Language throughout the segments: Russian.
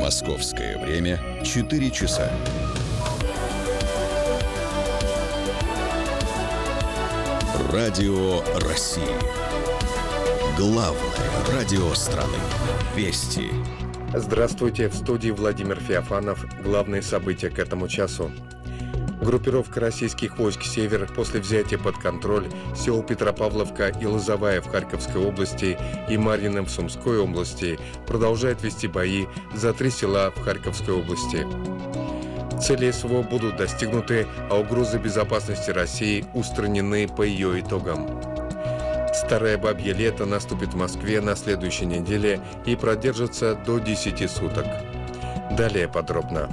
Московское время 4 часа. Радио России. Главное радио страны. Вести. Здравствуйте, в студии Владимир Феофанов. Главные события к этому часу. Группировка российских войск «Север» после взятия под контроль сел Петропавловка и Лозовая в Харьковской области и Марьино в Сумской области продолжает вести бои за 3 села в Харьковской области. Цели СВО будут достигнуты, а угрозы безопасности России устранены по ее итогам. Старое бабье лето наступит в Москве на следующей неделе и продержится до 10 суток. Далее подробно.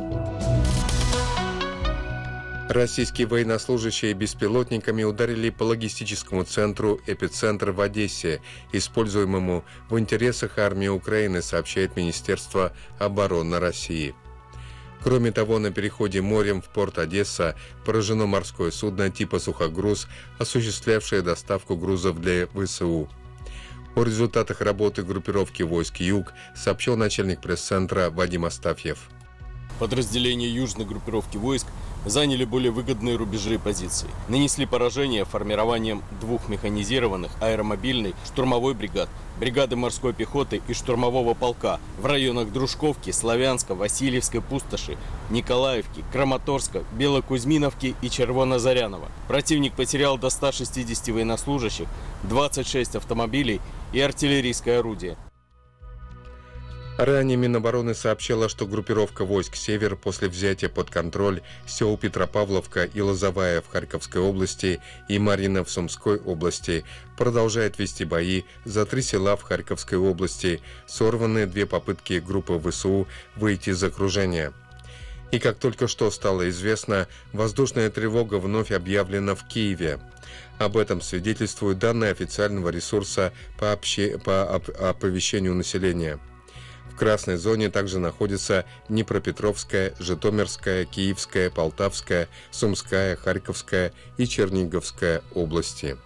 Российские военнослужащие беспилотниками ударили по логистическому центру «Эпицентр» в Одессе, используемому в интересах армии Украины, сообщает Министерство обороны России. Кроме того, на переходе морем в порт Одесса поражено морское судно типа «Сухогруз», осуществлявшее доставку грузов для ВСУ. О результатах работы группировки войск «Юг» сообщил начальник пресс-центра Вадим Астафьев. Подразделения южной группировки войск заняли более выгодные рубежи и позиции. Нанесли поражение формированием 2 механизированных аэромобильной штурмовой бригад, бригады морской пехоты и штурмового полка в районах Дружковки, Славянска, Васильевской пустоши, Николаевки, Краматорска, Белокузьминовки и Червонозарянова. Противник потерял до 160 военнослужащих, 26 автомобилей и артиллерийское орудие. Ранее Минобороны сообщила, что группировка войск «Север» после взятия под контроль сел Петропавловка и Лозовая в Харьковской области и Марьино в Сумской области продолжает вести бои за 3 села в Харьковской области, сорваны 2 попытки группы ВСУ выйти из окружения. И как только что стало известно, воздушная тревога вновь объявлена в Киеве. Об этом свидетельствуют данные официального ресурса по оповещению населения. В красной зоне также находятся Днепропетровская, Житомирская, Киевская, Полтавская, Сумская, Харьковская и Черниговская области.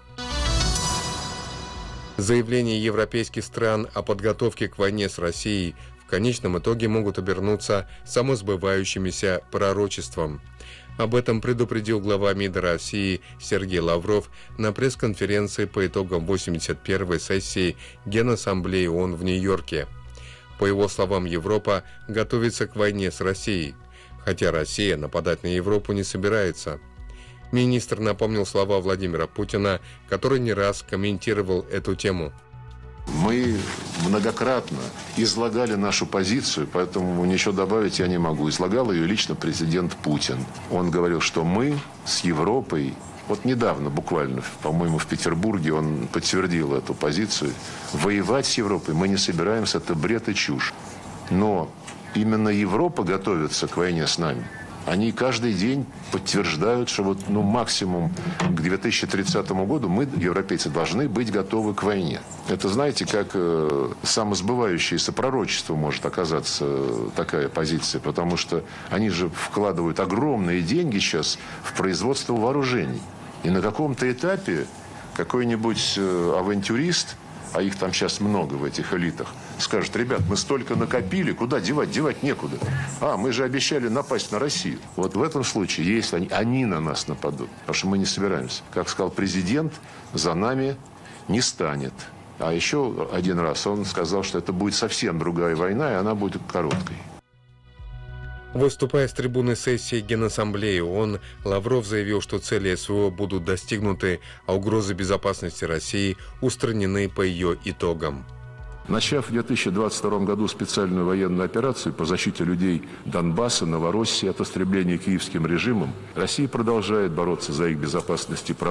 Заявления европейских стран о подготовке к войне с Россией в конечном итоге могут обернуться самосбывающимися пророчеством. Об этом предупредил глава МИДа России Сергей Лавров на пресс-конференции по итогам 81-й сессии Генассамблеи ООН в Нью-Йорке. По его словам, Европа готовится к войне с Россией, хотя Россия нападать на Европу не собирается. Министр напомнил слова Владимира Путина, который не раз комментировал эту тему. Мы многократно излагали нашу позицию, поэтому ничего добавить я не могу. Излагал ее лично президент Путин. Он говорил, что мы с Европой... Вот недавно, буквально, по-моему, в Петербурге он подтвердил эту позицию. Воевать с Европой мы не собираемся, это бред и чушь. Но именно Европа готовится к войне с нами. Они каждый день подтверждают, что максимум к 2030 году мы, европейцы, должны быть готовы к войне. Это, знаете, как самосбывающееся пророчество может оказаться такая позиция, потому что они же вкладывают огромные деньги сейчас в производство вооружений. И на каком-то этапе какой-нибудь авантюрист, а их там сейчас много в этих элитах, скажет: ребят, мы столько накопили, куда девать? Девать некуда. Мы же обещали напасть на Россию. Вот в этом случае, если они на нас нападут, потому что мы не собираемся, как сказал президент, за нами не станет. А еще один раз он сказал, что это будет совсем другая война, и она будет короткой. Выступая с трибуны сессии Генассамблеи ООН, Лавров заявил, что цели СВО будут достигнуты, а угрозы безопасности России устранены по ее итогам. Начав в 2022 году специальную военную операцию по защите людей Донбасса, Новороссии от истребления киевским режимом, Россия продолжает бороться за их безопасность и права.